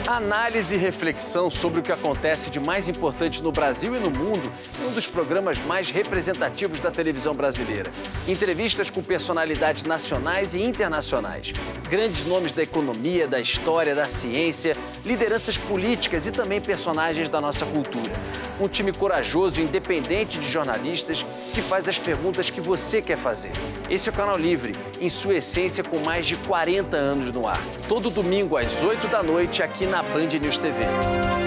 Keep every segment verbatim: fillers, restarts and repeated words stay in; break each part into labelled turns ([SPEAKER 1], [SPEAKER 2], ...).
[SPEAKER 1] Análise e reflexão sobre o que acontece de mais importante no Brasil e no mundo em um dos programas mais representativos da televisão brasileira. Entrevistas com personalidades nacionais e internacionais, grandes nomes da economia, da história, da ciência, lideranças políticas e também personagens da nossa cultura. Um time corajoso e independente de jornalistas que faz as perguntas que você quer fazer. Esse é o Canal Livre, em sua essência com mais de quarenta anos no ar. Todo domingo às oito da noite aqui na Band News T V.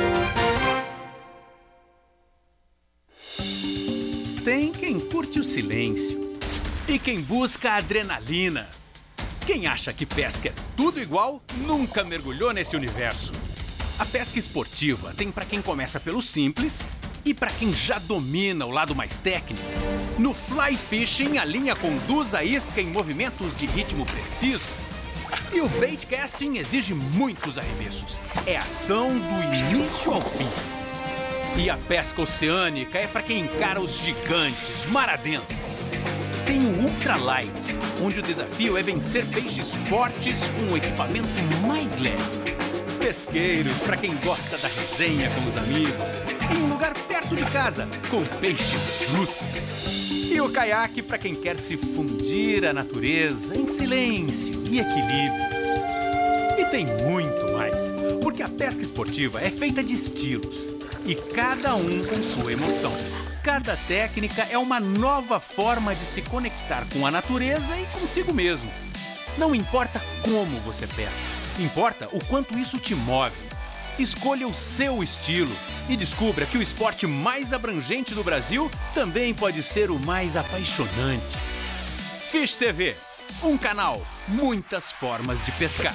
[SPEAKER 2] Tem quem curte o silêncio e quem busca a adrenalina. Quem acha que pesca é tudo igual, nunca mergulhou nesse universo. A pesca esportiva tem para quem começa pelo simples e para quem já domina o lado mais técnico. No fly fishing, a linha conduz a isca em movimentos de ritmo preciso. E o bait casting exige muitos arremessos. É ação do início ao fim. E a pesca oceânica é para quem encara os gigantes, mar adentro. Tem o ultralight, onde o desafio é vencer peixes fortes com um equipamento mais leve. Pesqueiros, para quem gosta da resenha com os amigos. Em um lugar perto de casa, com peixes brutos. E o caiaque para quem quer se fundir à natureza em silêncio e equilíbrio. E tem muito mais, porque a pesca esportiva é feita de estilos. E cada um com sua emoção. Cada técnica é uma nova forma de se conectar com a natureza e consigo mesmo. Não importa como você pesca, importa o quanto isso te move. Escolha o seu estilo e descubra que o esporte mais abrangente do Brasil também pode ser o mais apaixonante. Fish T V, um canal, muitas formas de pescar.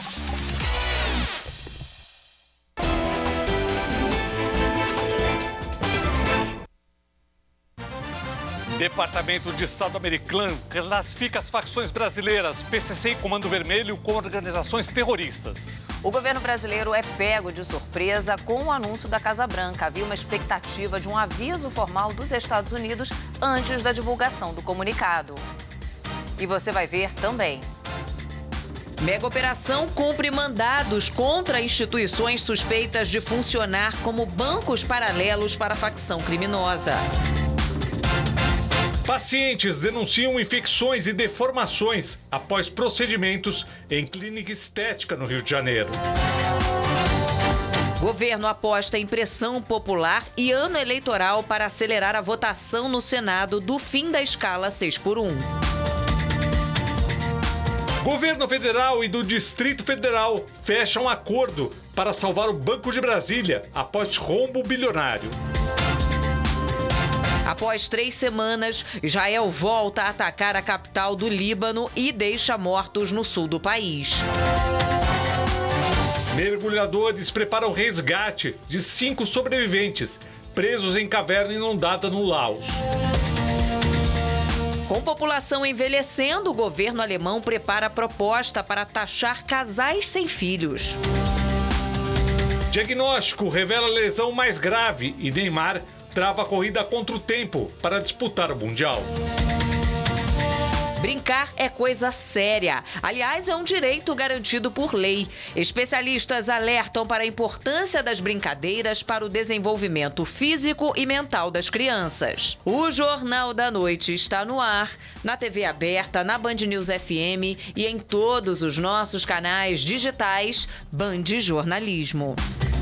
[SPEAKER 3] Departamento de Estado americano classifica as facções brasileiras, P C C e Comando Vermelho, como organizações terroristas.
[SPEAKER 4] O governo brasileiro é pego de surpresa com o anúncio da Casa Branca. Havia uma expectativa de um aviso formal dos Estados Unidos antes da divulgação do comunicado. E você vai ver também. Mega operação cumpre mandados contra instituições suspeitas de funcionar como bancos paralelos para a facção criminosa.
[SPEAKER 3] Pacientes denunciam infecções e deformações após procedimentos em clínica estética no Rio de Janeiro.
[SPEAKER 4] Governo aposta em pressão popular e ano eleitoral para acelerar a votação no Senado do fim da escala seis por um.
[SPEAKER 3] Governo federal e do Distrito Federal fecham acordo para salvar o Banco de Brasília após rombo bilionário.
[SPEAKER 4] Após três semanas, Israel volta a atacar a capital do Líbano e deixa mortos no sul do país.
[SPEAKER 3] Mergulhadores preparam resgate de cinco sobreviventes presos em caverna inundada no Laos.
[SPEAKER 4] Com população envelhecendo, o governo alemão prepara proposta para taxar casais sem filhos.
[SPEAKER 3] Diagnóstico revela lesão mais grave e Neymar trava a corrida contra o tempo para disputar o Mundial.
[SPEAKER 4] Brincar é coisa séria. Aliás, é um direito garantido por lei. Especialistas alertam para a importância das brincadeiras para o desenvolvimento físico e mental das crianças. O Jornal da Noite está no ar, na T V aberta, na Band News F M e em todos os nossos canais digitais Band Jornalismo.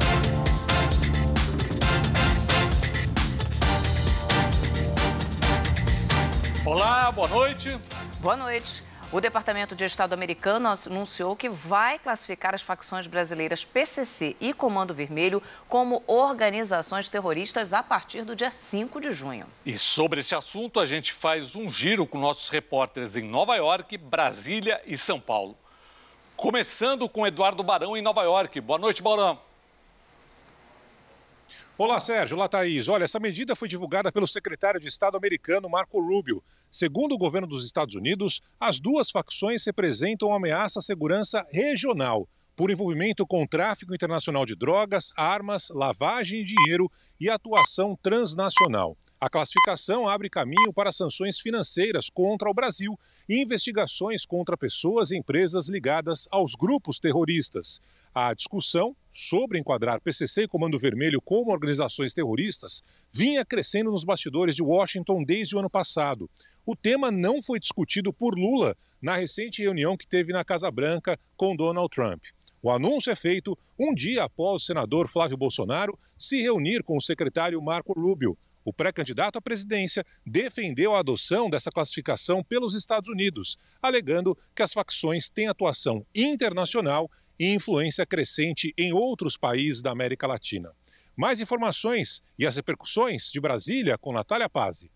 [SPEAKER 3] Olá, boa noite.
[SPEAKER 4] Boa noite. O Departamento de Estado americano anunciou que vai classificar as facções brasileiras P C C e Comando Vermelho como organizações terroristas a partir do dia cinco de junho.
[SPEAKER 3] E sobre esse assunto, a gente faz um giro com nossos repórteres em Nova York, Brasília e São Paulo. Começando com Eduardo Barão em Nova York. Boa noite, Barão.
[SPEAKER 5] Olá, Sérgio. Olá, Thaís. Olha, essa medida foi divulgada pelo secretário de Estado americano Marco Rubio. Segundo o governo dos Estados Unidos, as duas facções representam uma ameaça à segurança regional por envolvimento com tráfico internacional de drogas, armas, lavagem de dinheiro e atuação transnacional. A classificação abre caminho para sanções financeiras contra o Brasil e investigações contra pessoas e empresas ligadas aos grupos terroristas. A discussão sobre enquadrar P C C e Comando Vermelho como organizações terroristas vinha crescendo nos bastidores de Washington desde o ano passado. O tema não foi discutido por Lula na recente reunião que teve na Casa Branca com Donald Trump. O anúncio é feito um dia após o senador Flávio Bolsonaro se reunir com o secretário Marco Rubio. O pré-candidato à presidência defendeu a adoção dessa classificação pelos Estados Unidos, alegando que as facções têm atuação internacional e influência crescente em outros países da América Latina. Mais informações e as repercussões de Brasília com Natália Pazzi.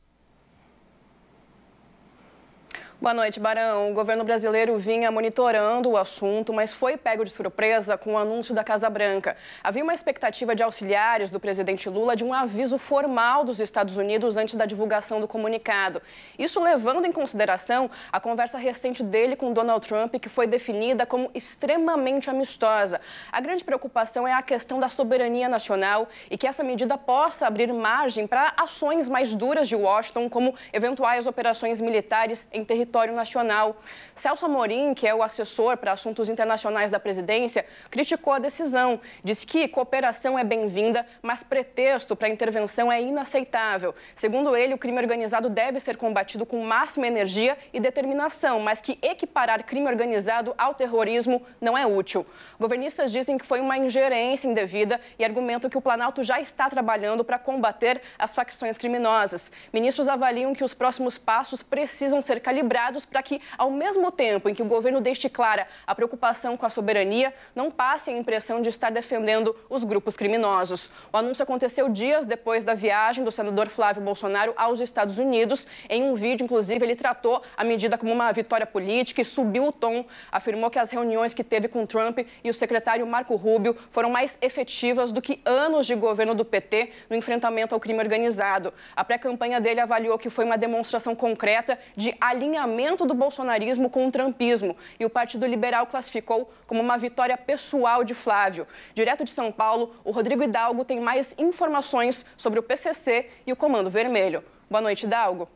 [SPEAKER 6] Boa noite, Barão. O governo brasileiro vinha monitorando o assunto, mas foi pego de surpresa com o anúncio da Casa Branca. Havia uma expectativa de auxiliares do presidente Lula de um aviso formal dos Estados Unidos antes da divulgação do comunicado. Isso levando em consideração a conversa recente dele com Donald Trump, que foi definida como extremamente amistosa. A grande preocupação é a questão da soberania nacional e que essa medida possa abrir margem para ações mais duras de Washington, como eventuais operações militares em território nacional. Celso Amorim, que é o assessor para assuntos internacionais da presidência, criticou a decisão. Disse que cooperação é bem-vinda, mas pretexto para intervenção é inaceitável. Segundo ele, o crime organizado deve ser combatido com máxima energia e determinação, mas que equiparar crime organizado ao terrorismo não é útil. Governistas dizem que foi uma ingerência indevida e argumentam que o Planalto já está trabalhando para combater as facções criminosas. Ministros avaliam que os próximos passos precisam ser calibrados para que, ao mesmo tempo em que o governo deixe clara a preocupação com a soberania, não passe a impressão de estar defendendo os grupos criminosos. O anúncio aconteceu dias depois da viagem do senador Flávio Bolsonaro aos Estados Unidos. Em um vídeo, inclusive, ele tratou a medida como uma vitória política e subiu o tom. Afirmou que as reuniões que teve com Trump e o secretário Marco Rubio foram mais efetivas do que anos de governo do P T no enfrentamento ao crime organizado. A pré-campanha dele avaliou que foi uma demonstração concreta de alinhamento do bolsonarismo com o trumpismo e o Partido Liberal classificou como uma vitória pessoal de Flávio. Direto de São Paulo, o Rodrigo Hidalgo tem mais informações sobre o P C C e o Comando Vermelho. Boa noite, Hidalgo.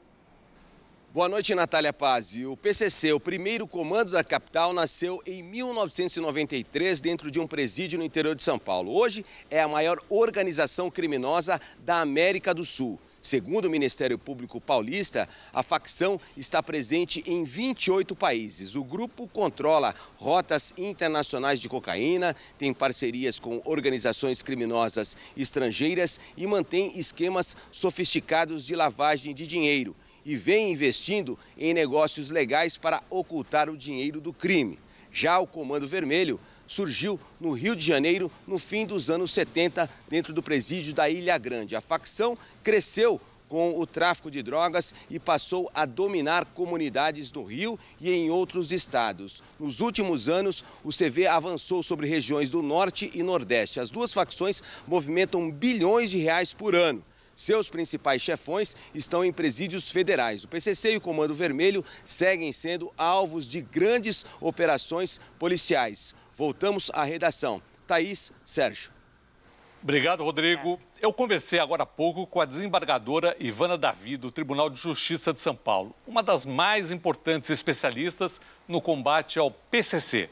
[SPEAKER 7] Boa noite, Natália Pazzi. O P C C, o primeiro comando da capital, nasceu em mil novecentos e noventa e três dentro de um presídio no interior de São Paulo. Hoje é a maior organização criminosa da América do Sul. Segundo o Ministério Público Paulista, a facção está presente em vinte e oito países. O grupo controla rotas internacionais de cocaína, tem parcerias com organizações criminosas estrangeiras e mantém esquemas sofisticados de lavagem de dinheiro e vem investindo em negócios legais para ocultar o dinheiro do crime. Já o Comando Vermelho surgiu no Rio de Janeiro no fim dos anos setenta, dentro do presídio da Ilha Grande. A facção cresceu com o tráfico de drogas e passou a dominar comunidades no Rio e em outros estados. Nos últimos anos, o C V avançou sobre regiões do Norte e Nordeste. As duas facções movimentam bilhões de reais por ano. Seus principais chefões estão em presídios federais. O P C C e o Comando Vermelho seguem sendo alvos de grandes operações policiais. Voltamos à redação. Thaís, Sérgio.
[SPEAKER 3] Obrigado, Rodrigo. Eu conversei agora há pouco com a desembargadora Ivana Davi, do Tribunal de Justiça de São Paulo, uma das mais importantes especialistas no combate ao P C C.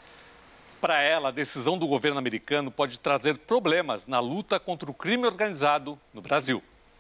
[SPEAKER 3] Para ela, a decisão do governo americano pode trazer problemas na luta contra o crime organizado no Brasil.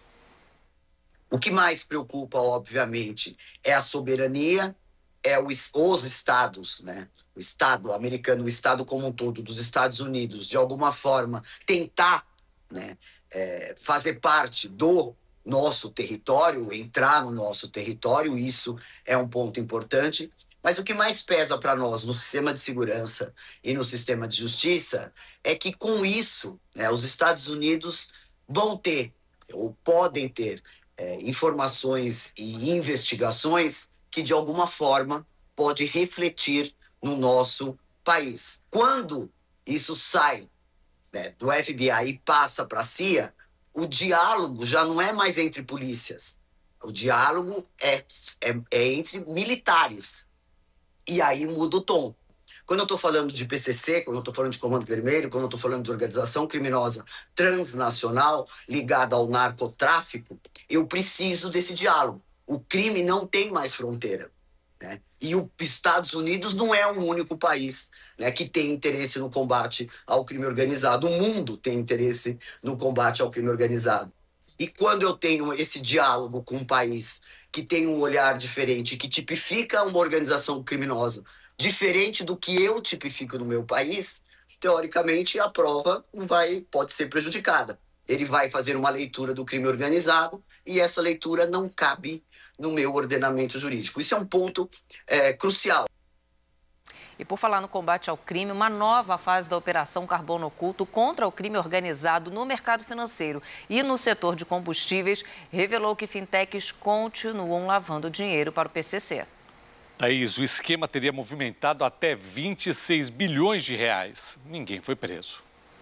[SPEAKER 8] O que mais preocupa, obviamente, é a soberania, é os, os estados, né? O Estado americano, o Estado como um todo, dos Estados Unidos, de alguma forma, tentar, né, é, fazer parte do nosso território, entrar no nosso território, isso é um ponto importante. Mas o que mais pesa para nós no sistema de segurança e no sistema de justiça é que, com isso, né, os Estados Unidos vão ter, ou podem ter, é, informações e investigações que, de alguma forma, pode refletir no nosso país. Quando isso sai, né, do F B I e passa para a C I A, o diálogo já não é mais entre polícias. O diálogo é, é, é entre militares. E aí muda o tom. Quando eu estou falando de P C C, quando eu estou falando de Comando Vermelho, quando eu estou falando de organização criminosa transnacional ligada ao narcotráfico, eu preciso desse diálogo. O crime não tem mais fronteira. né? E os Estados Unidos não é o único país, né, que tem interesse no combate ao crime organizado. O mundo tem interesse no combate ao crime organizado. E quando eu tenho esse diálogo com um país que tem um olhar diferente, que tipifica uma organização criminosa diferente do que eu tipifico no meu país, teoricamente a prova não vai, pode ser prejudicada. Ele vai fazer uma leitura do crime organizado e essa leitura não cabe no meu ordenamento jurídico. Isso é um ponto é, crucial.
[SPEAKER 9] E por falar no combate ao crime, uma nova fase da Operação Carbono Oculto contra o crime organizado no mercado financeiro e no setor de combustíveis revelou que fintechs continuam lavando dinheiro para o P C C.
[SPEAKER 3] Thaís, o esquema teria movimentado até vinte e seis bilhões de reais. Ninguém foi preso.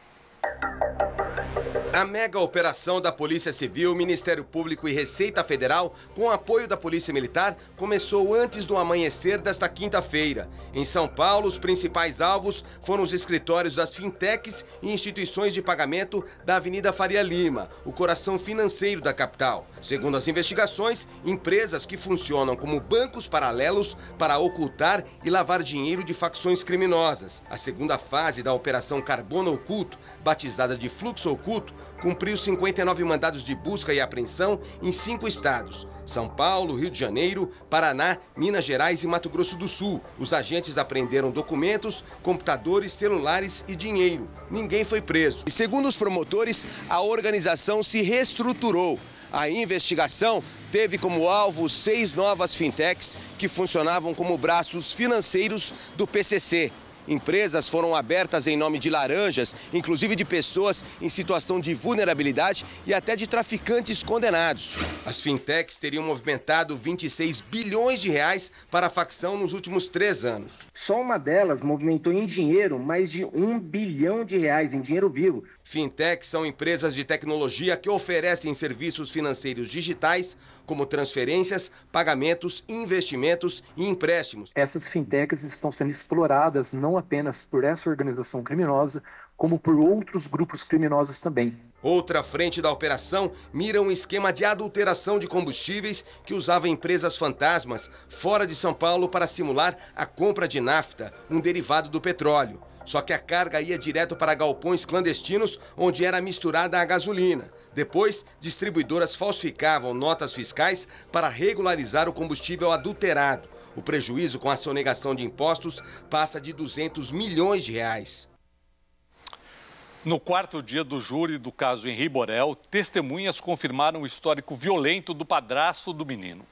[SPEAKER 7] A mega operação da Polícia Civil, Ministério Público e Receita Federal, com apoio da Polícia Militar, começou antes do amanhecer desta quinta-feira. Em São Paulo, os principais alvos foram os escritórios das fintechs e instituições de pagamento da Avenida Faria Lima, o coração financeiro da capital. Segundo as investigações, empresas que funcionam como bancos paralelos para ocultar e lavar dinheiro de facções criminosas. A segunda fase da Operação Carbono Oculto, batizada de Fluxo Oculto, cumpriu cinquenta e nove mandados de busca e apreensão em cinco estados: São Paulo, Rio de Janeiro, Paraná, Minas Gerais e Mato Grosso do Sul. Os agentes apreenderam documentos, computadores, celulares e dinheiro. Ninguém foi preso. E segundo os promotores, a organização se reestruturou. A investigação teve como alvo seis novas fintechs que funcionavam como braços financeiros do P C C. Empresas foram abertas em nome de laranjas, inclusive de pessoas em situação de vulnerabilidade e até de traficantes condenados. As fintechs teriam movimentado vinte e seis bilhões de reais para a facção nos últimos três anos.
[SPEAKER 10] Só uma delas movimentou em dinheiro mais de um bilhão de reais em dinheiro vivo.
[SPEAKER 7] Fintechs são empresas de tecnologia que oferecem serviços financeiros digitais, como transferências, pagamentos, investimentos e empréstimos.
[SPEAKER 10] Essas fintechs estão sendo exploradas não apenas por essa organização criminosa, como por outros grupos criminosos também.
[SPEAKER 7] Outra frente da operação mira um esquema de adulteração de combustíveis que usava empresas fantasmas fora de São Paulo para simular a compra de nafta, um derivado do petróleo. Só que a carga ia direto para galpões clandestinos, onde era misturada a gasolina. Depois, distribuidoras falsificavam notas fiscais para regularizar o combustível adulterado. O prejuízo com a sonegação de impostos passa de duzentos milhões de reais.
[SPEAKER 3] No quarto dia do júri do caso Henri Borel, testemunhas confirmaram o histórico violento do padrasto do menino.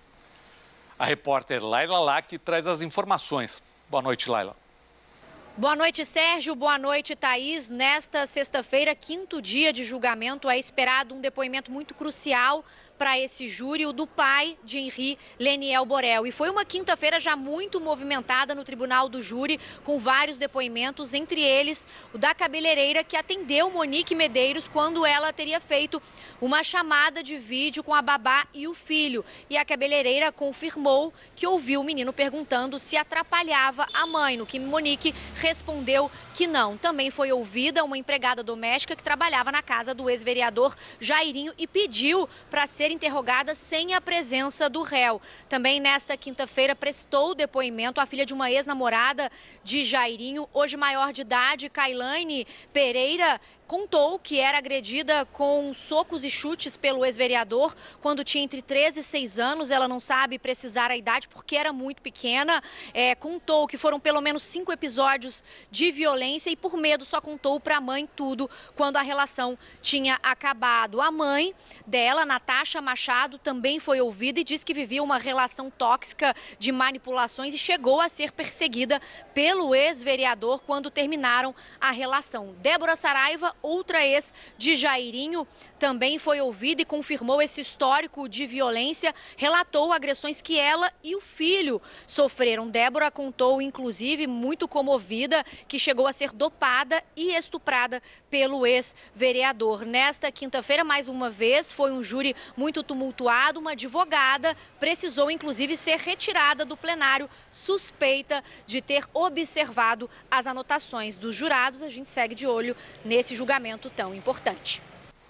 [SPEAKER 3] A repórter Laila Lack traz as informações. Boa noite, Laila.
[SPEAKER 11] Boa noite, Sérgio. Boa noite, Thaís. Nesta sexta-feira, quinto dia de julgamento, é esperado um depoimento muito crucial para esse júri, o do pai de Henri, Leniel Borel. E foi uma quinta-feira já muito movimentada no tribunal do júri, com vários depoimentos, entre eles o da cabeleireira que atendeu Monique Medeiros quando ela teria feito uma chamada de vídeo com a babá e o filho. E a cabeleireira confirmou que ouviu o menino perguntando se atrapalhava a mãe, no que Monique respondeu que não. Também foi ouvida uma empregada doméstica que trabalhava na casa do ex-vereador Jairinho e pediu para ser interrogada sem a presença do réu. Também nesta quinta-feira prestou depoimento a filha de uma ex-namorada de Jairinho, hoje maior de idade, Kailane Pereira, contou que era agredida com socos e chutes pelo ex-vereador quando tinha entre treze e seis anos. Ela não sabe precisar a idade porque era muito pequena. É, contou que foram pelo menos cinco episódios de violência e por medo só contou para a mãe tudo quando a relação tinha acabado. A mãe dela, Natasha Machado, também foi ouvida e disse que vivia uma relação tóxica de manipulações e chegou a ser perseguida pelo ex-vereador quando terminaram a relação. Débora Saraiva, outra ex de Jairinho, também foi ouvida e confirmou esse histórico de violência, relatou agressões que ela e o filho sofreram. Débora contou, inclusive, muito comovida, que chegou a ser dopada e estuprada pelo ex-vereador. Nesta quinta-feira, mais uma vez, foi um júri muito tumultuado. Uma advogada precisou, inclusive, ser retirada do plenário, suspeita de ter observado as anotações dos jurados. A gente segue de olho nesse julgamento tão importante.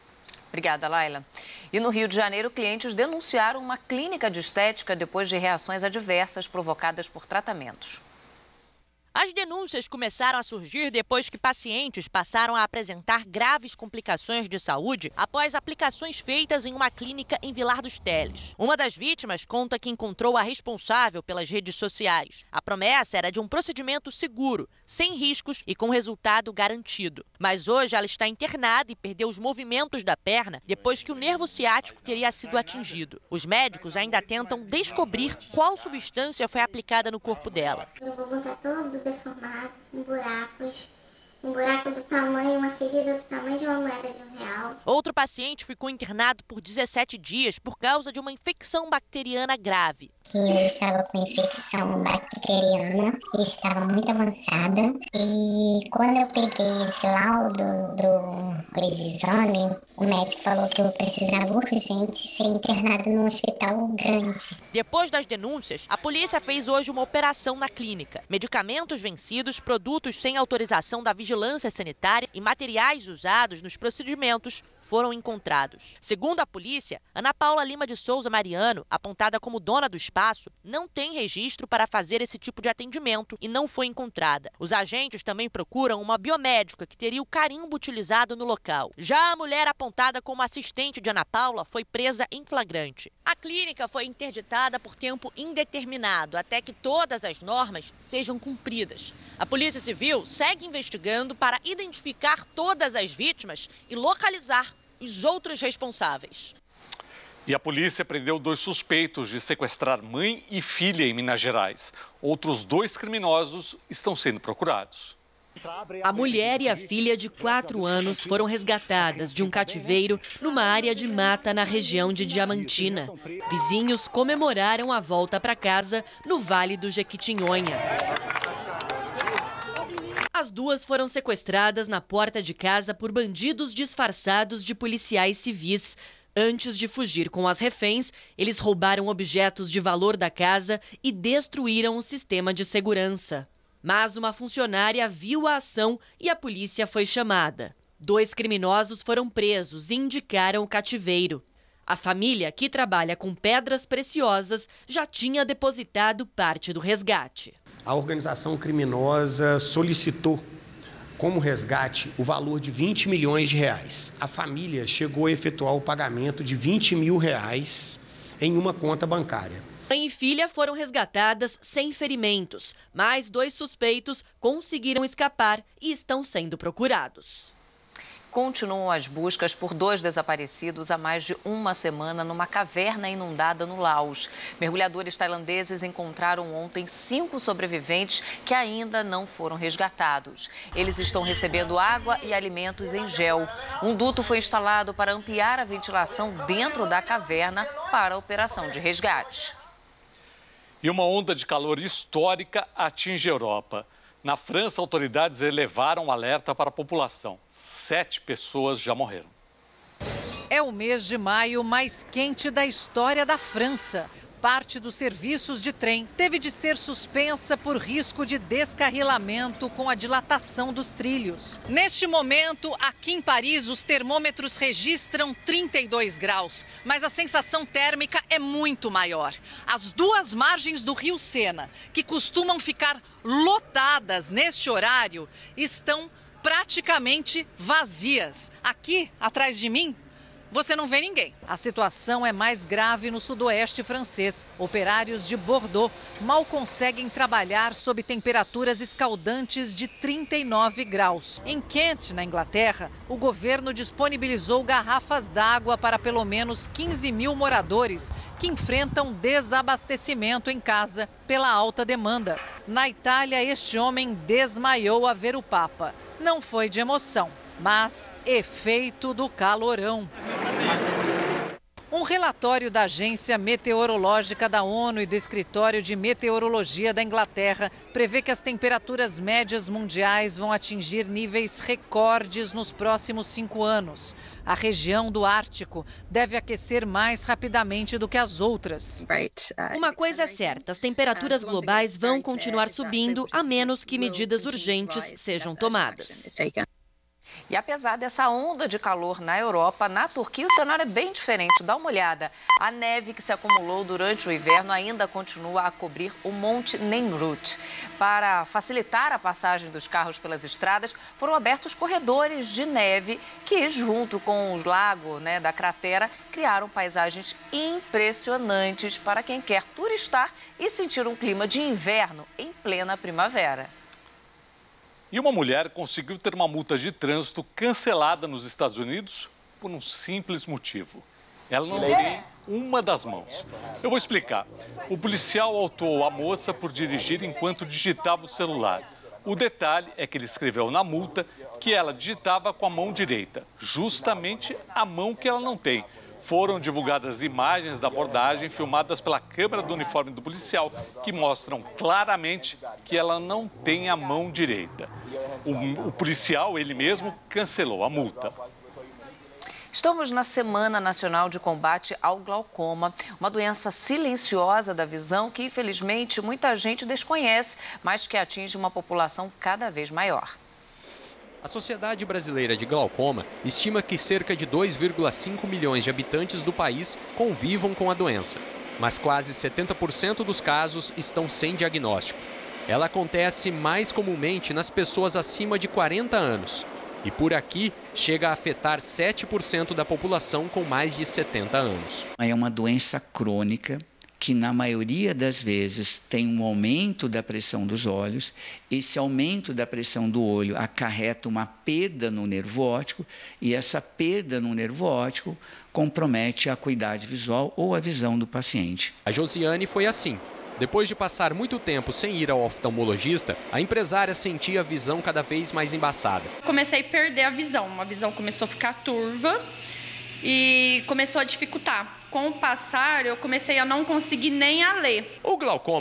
[SPEAKER 9] Obrigada, Laila. E no Rio de Janeiro, clientes denunciaram uma clínica de estética depois de reações adversas provocadas por tratamentos.
[SPEAKER 12] As denúncias começaram a surgir depois que pacientes passaram a apresentar graves complicações de saúde após aplicações feitas em uma clínica em Vilar dos Teles. Uma das vítimas conta que encontrou a responsável pelas redes sociais. A promessa era de um procedimento seguro, sem riscos e com resultado garantido. Mas hoje ela está internada e perdeu os movimentos da perna depois que o nervo ciático teria sido atingido. Os médicos ainda tentam descobrir qual substância foi aplicada no corpo dela.
[SPEAKER 13] Eu vou botar todo deformado, com buracos, um buraco do tamanho, uma ferida do tamanho de uma moeda de um real.
[SPEAKER 12] Outro paciente ficou internado por dezessete dias por causa de uma infecção bacteriana grave.
[SPEAKER 13] Eu estava com infecção bacteriana, estava muito avançada e quando eu peguei esse laudo do, do exame, o médico falou que eu precisava urgente ser internada num hospital grande.
[SPEAKER 12] Depois das denúncias, a polícia fez hoje uma operação na clínica. Medicamentos vencidos, produtos sem autorização da vigilância sanitária e materiais usados nos procedimentos foram encontrados. Segundo a polícia, Ana Paula Lima de Souza Mariano, apontada como dona do espaço, não tem registro para fazer esse tipo de atendimento e não foi encontrada. Os agentes também procuram uma biomédica que teria o carimbo utilizado no local. Já a mulher apontada como assistente de Ana Paula foi presa em flagrante. A clínica foi interditada por tempo indeterminado, até que todas as normas sejam cumpridas. A Polícia Civil segue investigando para identificar todas as vítimas e localizar os outros responsáveis.
[SPEAKER 3] E a polícia prendeu dois suspeitos de sequestrar mãe e filha em Minas Gerais. Outros dois criminosos estão sendo procurados.
[SPEAKER 14] A mulher e a filha de quatro anos foram resgatadas de um cativeiro numa área de mata na região de Diamantina. Vizinhos comemoraram a volta para casa no Vale do Jequitinhonha. As duas foram sequestradas na porta de casa por bandidos disfarçados de policiais civis. Antes de fugir com as reféns, eles roubaram objetos de valor da casa e destruíram o sistema de segurança. Mas uma funcionária viu a ação e a polícia foi chamada. Dois criminosos foram presos e indicaram o cativeiro. A família, que trabalha com pedras preciosas, já tinha depositado parte do resgate.
[SPEAKER 15] A organização criminosa solicitou como resgate o valor de vinte milhões de reais. A família chegou a efetuar o pagamento de vinte mil reais em uma conta bancária.
[SPEAKER 14] Mãe e filha foram resgatadas sem ferimentos, mas dois suspeitos conseguiram escapar e estão sendo procurados.
[SPEAKER 9] Continuam as buscas por dois desaparecidos há mais de uma semana numa caverna inundada no Laos. Mergulhadores tailandeses encontraram ontem cinco sobreviventes que ainda não foram resgatados. Eles estão recebendo água e alimentos em gel. Um duto foi instalado para ampliar a ventilação dentro da caverna para a operação de resgate.
[SPEAKER 3] E uma onda de calor histórica atinge a Europa. Na França, autoridades elevaram o alerta para a população. Sete pessoas já morreram.
[SPEAKER 16] É o mês de maio mais quente da história da França. Parte dos serviços de trem teve de ser suspensa por risco de descarrilamento com a dilatação dos trilhos. Neste momento, aqui em Paris, os termômetros registram trinta e dois graus, mas a sensação térmica é muito maior. As duas margens do rio Sena, que costumam ficar lotadas neste horário, estão praticamente vazias. Aqui, atrás de mim, você não vê ninguém. A situação é mais grave no sudoeste francês. Operários de Bordeaux mal conseguem trabalhar sob temperaturas escaldantes de trinta e nove graus. Em Kent, na Inglaterra, o governo disponibilizou garrafas d'água para pelo menos quinze mil moradores que enfrentam desabastecimento em casa pela alta demanda. Na Itália, este homem desmaiou a ver o Papa. Não foi de emoção, mas efeito do calorão. Um relatório da Agência Meteorológica da ONU e do Escritório de Meteorologia da Inglaterra prevê que as temperaturas médias mundiais vão atingir níveis recordes nos próximos cinco anos. A região do Ártico deve aquecer mais rapidamente do que as outras.
[SPEAKER 14] Uma coisa é certa, as temperaturas globais vão continuar subindo, a menos que medidas urgentes sejam tomadas.
[SPEAKER 9] E apesar dessa onda de calor na Europa, na Turquia o cenário é bem diferente. Dá uma olhada. A neve que se acumulou durante o inverno ainda continua a cobrir o Monte Nemrut. Para facilitar a passagem dos carros pelas estradas, foram abertos corredores de neve que, junto com o lago, né, da cratera, criaram paisagens impressionantes para quem quer turistar e sentir um clima de inverno em plena primavera.
[SPEAKER 3] E uma mulher conseguiu ter uma multa de trânsito cancelada nos Estados Unidos por um simples motivo. Ela não tem uma das mãos. Eu vou explicar. O policial autuou a moça por dirigir enquanto digitava o celular. O detalhe é que ele escreveu na multa que ela digitava com a mão direita, justamente a mão que ela não tem. Foram divulgadas imagens da abordagem filmadas pela câmera do uniforme do policial, que mostram claramente que ela não tem a mão direita. O, o policial, ele mesmo, cancelou a multa.
[SPEAKER 9] Estamos na Semana Nacional de Combate ao Glaucoma, uma doença silenciosa da visão que, infelizmente, muita gente desconhece, mas que atinge uma população cada vez maior.
[SPEAKER 17] A Sociedade Brasileira de Glaucoma estima que cerca de dois vírgula cinco milhões de habitantes do país convivam com a doença, mas quase setenta por cento dos casos estão sem diagnóstico. Ela acontece mais comumente nas pessoas acima de quarenta anos e, por aqui, chega a afetar sete por cento da população com mais de setenta anos.
[SPEAKER 18] É uma doença crônica que, na maioria das vezes, tem um aumento da pressão dos olhos. Esse aumento da pressão do olho acarreta uma perda no nervo óptico e essa perda no nervo óptico compromete a acuidade visual ou a visão do paciente.
[SPEAKER 17] A Josiane foi assim. Depois de passar muito tempo sem ir ao oftalmologista, a empresária sentia a visão cada vez mais embaçada.
[SPEAKER 19] Comecei a perder a visão, a visão começou a ficar turva e começou a dificultar. Com o passar, eu comecei a não conseguir nem a ler.
[SPEAKER 17] O glaucoma